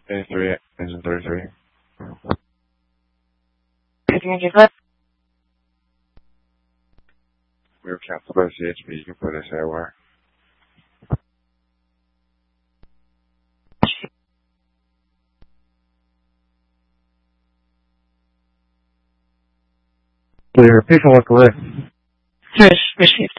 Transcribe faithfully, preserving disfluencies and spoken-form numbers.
Engine three, engine thirty-three. Engine what? We were canceled by C H P. You can put us airwire. Clear. People look correct. Fish, receive.